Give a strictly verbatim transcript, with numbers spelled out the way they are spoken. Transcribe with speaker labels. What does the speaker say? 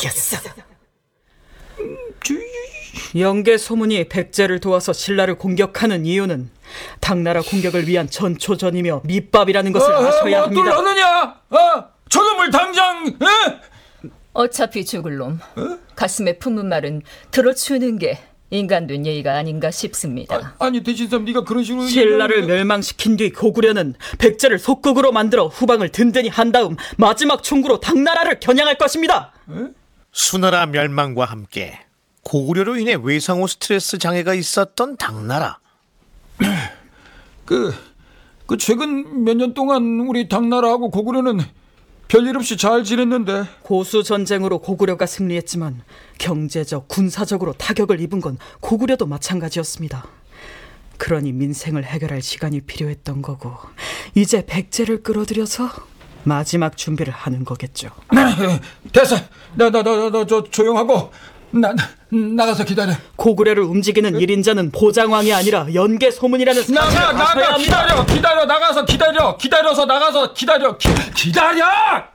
Speaker 1: 이겼어. 영계 소문이 백제를 도와서 신라를 공격하는 이유는 당나라 공격을 위한 전초전이며 밑밥이라는 것을
Speaker 2: 어,
Speaker 1: 아셔야
Speaker 2: 뭐
Speaker 1: 합니다.
Speaker 2: 하느냐? 어? 저놈을 당장 에?
Speaker 3: 어차피 죽을 놈 어? 가슴에 품은 말은 들어주는 게 인간된 예의가 아닌가 싶습니다.
Speaker 2: 아, 아니 대신삼 네가 그런 식으로
Speaker 1: 신라를 얘기하는... 멸망시킨 뒤 고구려는 백제를 속국으로 만들어 후방을 든든히 한 다음 마지막 총구로 당나라를 겨냥할 것입니다.
Speaker 2: 에?
Speaker 4: 수나라 멸망과 함께 고구려로 인해 외상후 스트레스 장애가 있었던 당나라.
Speaker 2: 그, 그 최근 몇 년 동안 우리 당나라하고 고구려는 별일 없이 잘 지냈는데.
Speaker 1: 고수 전쟁으로 고구려가 승리했지만 경제적, 군사적으로 타격을 입은 건 고구려도 마찬가지였습니다. 그러니 민생을 해결할 시간이 필요했던 거고 이제 백제를 끌어들여서 마지막 준비를 하는 거겠죠.
Speaker 2: 됐어. 나 나 나 나 저 조용하고 나, 나 나가서 기다려.
Speaker 1: 고구려를 움직이는 일 인자는 보장왕이 아니라 연계 소문이라는
Speaker 2: 나가 나가 기다려 기다려 나가서 기다려 기다려서 나가서 기다려 기, 기다려.